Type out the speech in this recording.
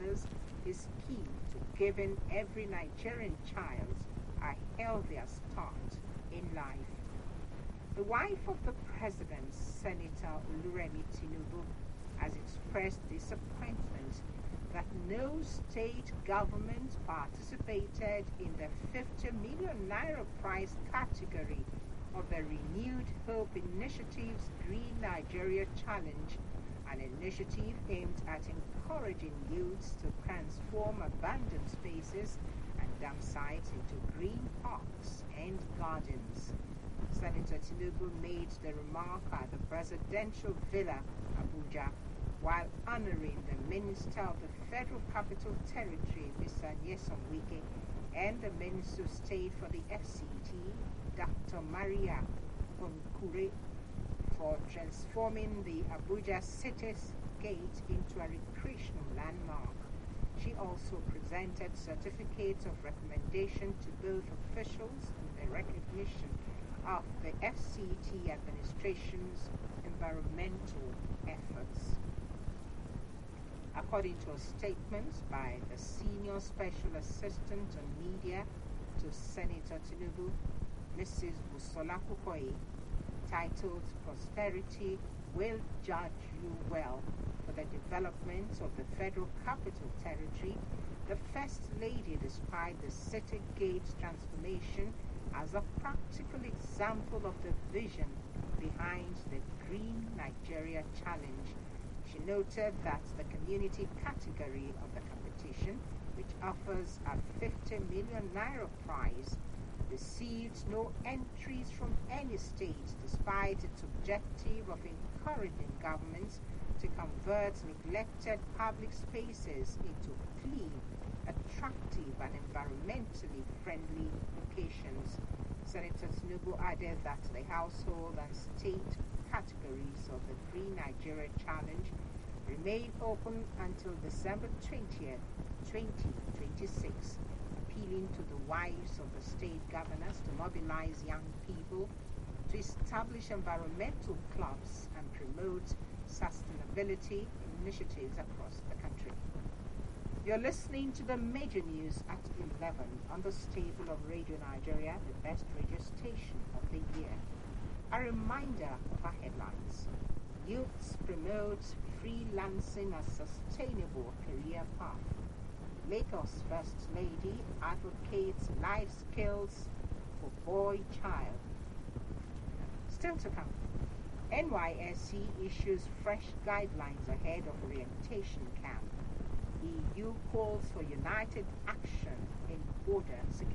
others is key to giving every Nigerian child a healthier start in life. The wife of the president, Senator Oluremi Tinubu, has expressed disappointment that no state government participated in the 50 million naira prize category of the Renewed Hope Initiative's Green Nigeria Challenge, an initiative aimed at encouraging youths to transform abandoned spaces and dump sites into green parks and gardens. Senator Tinubu made the remark at the presidential villa, Abuja, while honoring the Minister of the Federal Capital Territory, Mr. Nyesom Wike, and the Minister of State for the FCT, Dr. Maria Onkure, for transforming the Abuja Cityscape into a recreational landmark. She also presented certificates of recommendation to both officials in the recognition of the FCT administration's environmental efforts. According to a statement by the Senior Special Assistant on Media to Senator Tinubu, Mrs. Busola Kukoyi, titled Prosperity Will Judge You Well for the Development of the Federal Capital Territory, the First Lady described the City Gates transformation as a practical example of the vision behind the Green Nigeria Challenge. She noted that the community category of the competition, which offers a 50 million naira prize, received no entries from any state despite its objective of encouraging governments to convert neglected public spaces into clean, attractive and environmentally friendly locations. Senator Tinubu added that the household and state categories of the Green Nigeria Challenge remain open until December 20th, 2026, appealing to the wives of the state governors to mobilize young people to establish environmental clubs and promote sustainability initiatives across the country. You're listening to the major news at 11 on the staple of Radio Nigeria, the best radio station of the year. A reminder of our headlines. Youths promote freelancing as sustainable career path. Lagos First Lady advocates life skills for boy-child. Still to come, NYSC issues fresh guidelines ahead of orientation camp. EU calls for united action in border security.